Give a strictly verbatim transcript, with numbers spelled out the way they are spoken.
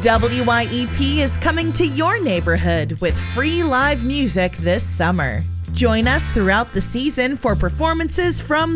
W Y E P is coming to your neighborhood with free live music this summer. Join us throughout the season for performances from